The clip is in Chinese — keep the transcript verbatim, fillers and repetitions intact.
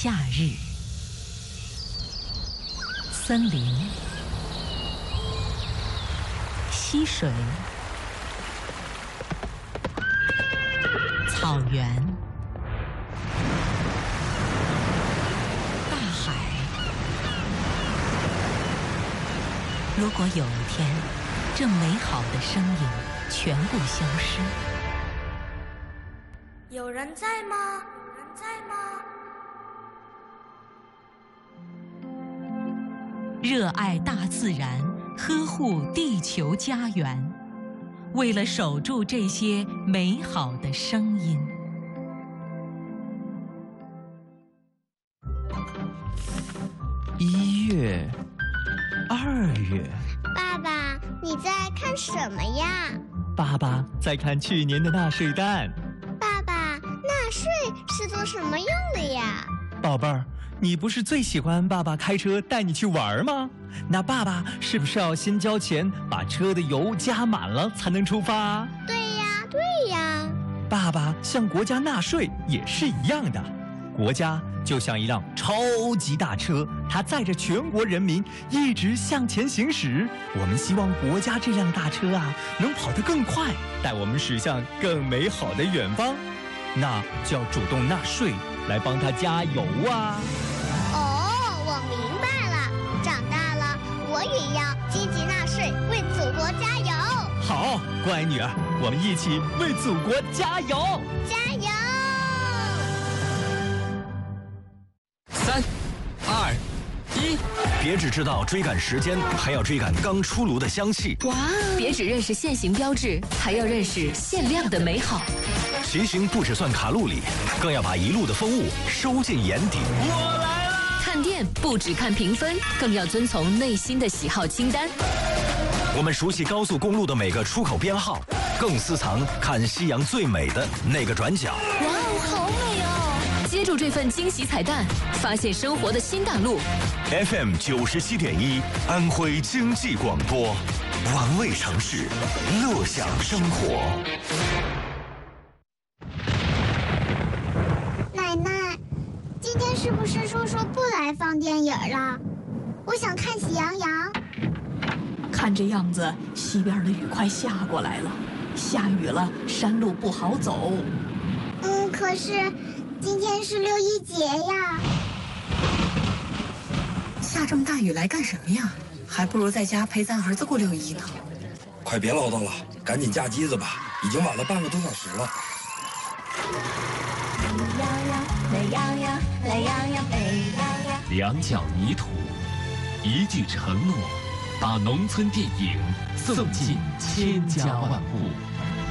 夏日，森林、溪水、草原、大海。如果有一天，这美好的声音全部消失， 有人在吗？有人在吗？ 热爱大自然，呵护地球家园，为了守住这些美好的声音。 一月，二月。 爸爸，你在看什么呀？ 爸爸在看去年的纳税单。 爸爸，纳税是做什么用的呀？ 宝贝儿，你不是最喜欢爸爸开车带你去玩吗？那爸爸是不是要先交钱，把车的油加满了才能出发？ 对呀，对呀。 爸爸向国家纳税也是一样的。国家就像一辆超级大车，它载着全国人民一直向前行驶。我们希望国家这辆大车啊，能跑得更快，带我们驶向更美好的远方。那就要主动纳税，来帮它加油啊！ 哦，我明白了。长大了，我也要积极纳税，为祖国加油。 好，乖女儿，我们一起为祖国加油！ 加油！ 三、二、一，别只知道追赶时间，还要追赶刚出炉的香气。 哇！别只认识现行标志，还要认识限量的美好。 骑行不只算卡路里，更要把一路的风物收进眼底。 我来了！ 看店不只看评分，更要遵从内心的喜好清单。 我们熟悉高速公路的每个出口编号，更私藏看夕阳最美的那个转角。 哇哦，好美哦！接住这份惊喜彩蛋，发现生活的新大陆。 F M 九十七点一，安徽经济广播，玩味城市，乐享生活。 奶奶，今天是不是叔叔不来放电影了？我想看《喜羊羊》。 看这样子，西边的雨快下过来了，下雨了，山路不好走。 嗯，可是今天是六一节呀。 下这么大雨来干什么呀？还不如在家陪咱儿子过六一呢。 快别唠叨了，赶紧架机子吧，已经晚了半个多小时了。 懒洋洋，懒洋洋，美洋洋。 两脚泥土，一句承诺，把农村电影送进千家万户。